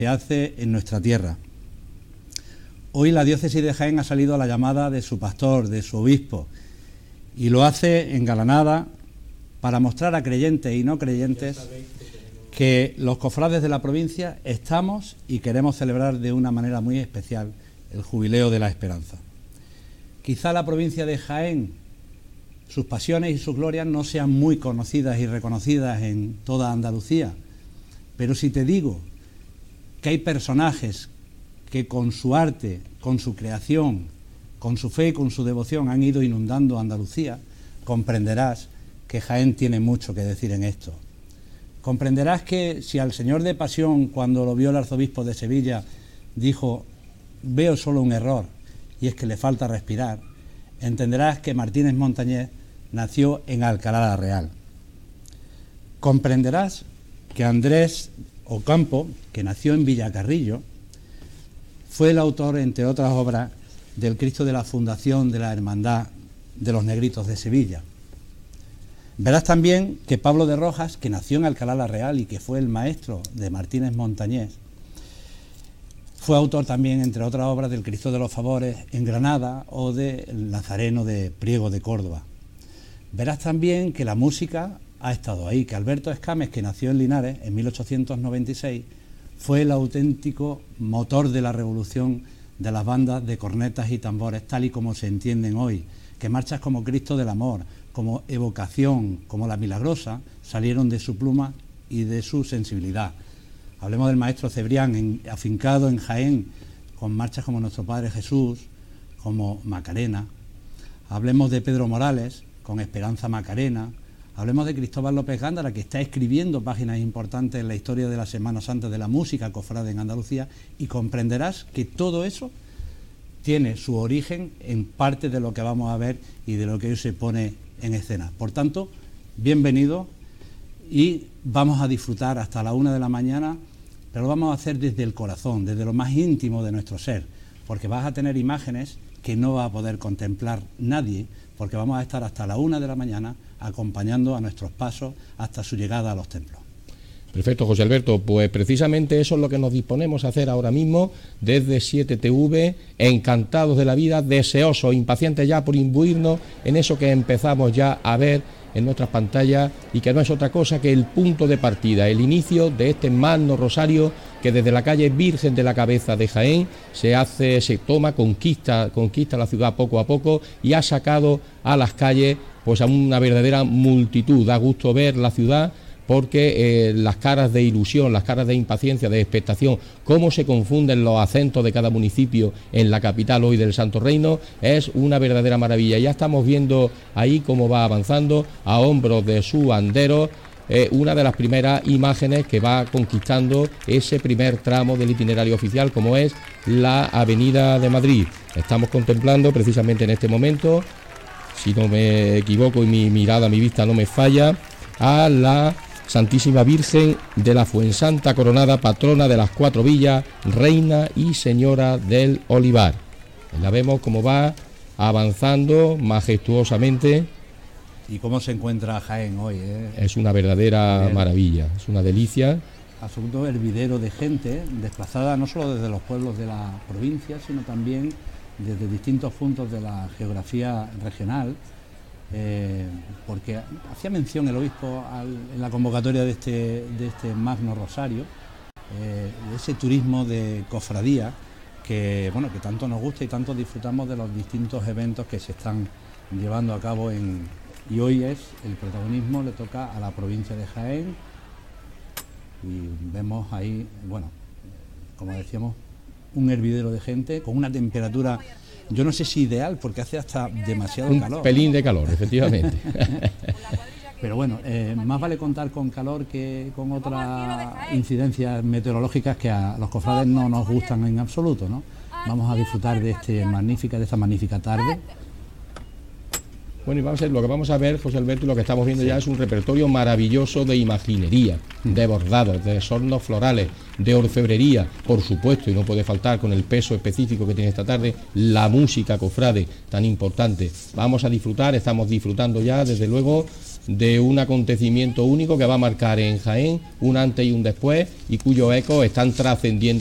se hace en nuestra tierra. Hoy la diócesis de Jaén ha salido a la llamada de su pastor, de su obispo, y lo hace engalanada para mostrar a creyentes y no creyentes que los cofrades de la provincia estamos y queremos celebrar de una manera muy especial el Jubileo de la Esperanza. Quizá la provincia de Jaén, sus pasiones y sus glorias no sean muy conocidas y reconocidas en toda Andalucía, pero si te digo que hay personajes que con su arte, con su creación, con su fe y con su devoción han ido inundando Andalucía, comprenderás que Jaén tiene mucho que decir en esto. Comprenderás que si al Señor de Pasión, cuando lo vio el arzobispo de Sevilla, dijo: veo solo un error, y es que le falta respirar, entenderás que Martínez Montañés nació en Alcalá la Real. Comprenderás que Andrés Ocampo, que nació en Villacarrillo, fue el autor, entre otras obras, del Cristo de la Fundación de la Hermandad de los Negritos de Sevilla. Verás también que Pablo de Rojas, que nació en Alcalá la Real y que fue el maestro de Martínez Montañés, fue autor también, entre otras obras, del Cristo de los Favores en Granada o del Nazareno de Priego de Córdoba. Verás también que la música ha estado ahí, que Alberto Escames, que nació en Linares en 1896, fue el auténtico motor de la revolución de las bandas de cornetas y tambores, tal y como se entienden hoy, que marchas como Cristo del Amor, como Evocación, como La Milagrosa, salieron de su pluma y de su sensibilidad. Hablemos del maestro Cebrián, afincado en Jaén, con marchas como Nuestro Padre Jesús, como Macarena. Hablemos de Pedro Morales, con Esperanza Macarena. Hablemos de Cristóbal López Gándara, que está escribiendo páginas importantes en la historia de la Semana Santa de la música cofrade en Andalucía, y comprenderás que todo eso tiene su origen en parte de lo que vamos a ver y de lo que hoy se pone en escena. Por tanto, bienvenido, y vamos a disfrutar hasta la 1 de la mañana, pero lo vamos a hacer desde el corazón, desde lo más íntimo de nuestro ser, porque vas a tener imágenes que no va a poder contemplar nadie, porque vamos a estar hasta la 1 de la mañana acompañando a nuestros pasos hasta su llegada a los templos. Perfecto, José Alberto, pues precisamente eso es lo que nos disponemos a hacer ahora mismo desde 7TV, encantados de la vida, deseosos, impacientes ya por imbuirnos en eso que empezamos ya a ver en nuestras pantallas y que no es otra cosa que el punto de partida, el inicio de este magno rosario que desde la calle Virgen de la Cabeza de Jaén se toma, conquista la ciudad poco a poco y ha sacado a las calles pues a una verdadera multitud. Da gusto ver la ciudad porque las caras de ilusión, las caras de impaciencia, de expectación, cómo se confunden los acentos de cada municipio en la capital hoy del Santo Reino, es una verdadera maravilla. Ya estamos viendo ahí cómo va avanzando a hombros de su andero, una de las primeras imágenes que va conquistando ese primer tramo del itinerario oficial, como es la Avenida de Madrid. Estamos contemplando precisamente en este momento, si no me equivoco y mi mirada, mi vista no me falla, a la Santísima Virgen de la Fuensanta Coronada, patrona de las 4 villas, reina y señora del Olivar. La vemos como va avanzando majestuosamente. ¿Y cómo se encuentra Jaén hoy? Es una verdadera maravilla, es una delicia. Absoluto hervidero de gente desplazada no solo desde los pueblos de la provincia, sino también desde distintos puntos de la geografía regional. Porque hacía mención el obispo en la convocatoria de este magno rosario, de ese turismo de cofradía que tanto nos gusta y tanto disfrutamos de los distintos eventos que se están llevando a cabo y hoy el protagonismo le toca a la provincia de Jaén, y vemos ahí, como decíamos, un hervidero de gente con una temperatura, yo no sé si ideal, porque hace hasta demasiado calor. Un pelín de calor, efectivamente. Pero más vale contar con calor que con otras incidencias meteorológicas que a los cofrades no nos gustan en absoluto, ¿no? Vamos a disfrutar de esta magnífica tarde. Bueno, y lo que vamos a ver, José Alberto, y lo que estamos viendo ya es un repertorio maravilloso de imaginería, de bordados, de adornos florales, de orfebrería, por supuesto, y no puede faltar, con el peso específico que tiene esta tarde, la música cofrade, tan importante. Vamos a disfrutar, estamos disfrutando ya, desde luego, de un acontecimiento único que va a marcar en Jaén un antes y un después, y cuyos ecos están trascendiendo